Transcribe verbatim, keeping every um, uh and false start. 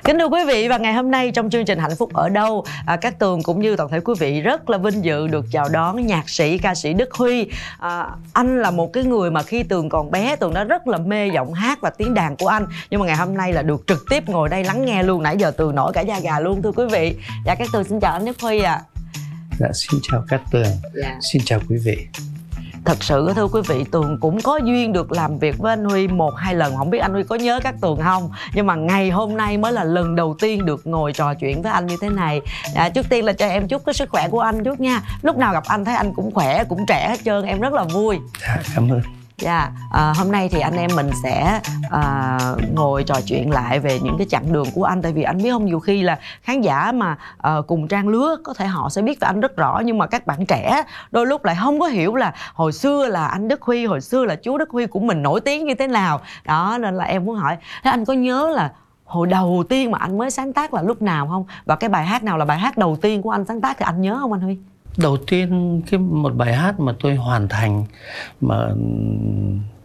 Kính thưa quý vị, và ngày hôm nay trong chương trình Hạnh Phúc Ở Đâu, à, Cát Tường cũng như toàn thể quý vị rất là vinh dự được chào đón nhạc sĩ, ca sĩ Đức Huy. à, Anh là một cái người mà khi Tường còn bé, Tường đã rất là mê giọng hát và tiếng đàn của anh. Nhưng mà ngày hôm nay là được trực tiếp ngồi đây lắng nghe luôn. Nãy giờ Tường nổi cả da gà luôn thưa quý vị. Dạ Cát Tường xin chào anh Đức Huy ạ. À. Dạ xin chào Cát Tường. Dạ. Xin chào quý vị. Thật sự thưa quý vị, Tường cũng có duyên được làm việc với anh Huy một hai lần. Không biết anh Huy có nhớ Cát Tường không, nhưng mà ngày hôm nay mới là lần đầu tiên được ngồi trò chuyện với anh như thế này. à, Trước tiên là cho em chúc cái sức khỏe của anh chút nha. Lúc nào gặp anh thấy anh cũng khỏe, cũng trẻ hết trơn. Em rất là vui. Dạ, cảm ơn. Dạ, à, hôm nay thì anh em mình sẽ à, ngồi trò chuyện lại về những cái chặng đường của anh. Tại vì anh biết không, nhiều khi là khán giả mà à, cùng trang lứa có thể họ sẽ biết về anh rất rõ, nhưng mà các bạn trẻ đôi lúc lại không có hiểu là hồi xưa là anh Đức Huy, hồi xưa là chú Đức Huy của mình nổi tiếng như thế nào. Đó, nên là em muốn hỏi, thế anh có nhớ là hồi đầu tiên mà anh mới sáng tác là lúc nào không? Và cái bài hát nào là bài hát đầu tiên của anh sáng tác thì anh nhớ không anh Huy? Đầu tiên cái một bài hát mà tôi hoàn thành mà